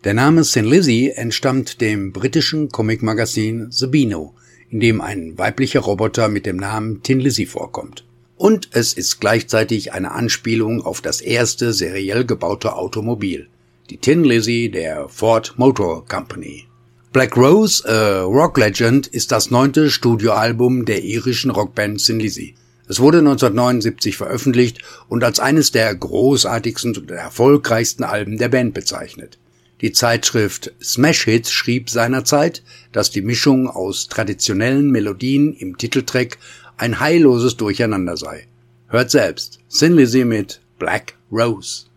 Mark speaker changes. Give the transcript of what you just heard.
Speaker 1: Der Name Thin Lizzy entstammt dem britischen Comic-Magazin The Beano, in dem ein weiblicher Roboter mit dem Namen Thin Lizzy vorkommt. Und es ist gleichzeitig eine Anspielung auf das erste seriell gebaute Automobil, die Thin Lizzy der Ford Motor Company. Black Rose, a Rock Legend, ist das 9. Studioalbum der irischen Rockband Thin Lizzy. Es wurde 1979 veröffentlicht und als eines der großartigsten und erfolgreichsten Alben der Band bezeichnet. Die Zeitschrift Smash Hits schrieb seinerzeit, dass die Mischung aus traditionellen Melodien im Titeltrack ein heilloses Durcheinander sei. Hört selbst, Thin Lizzy mit Black Rose.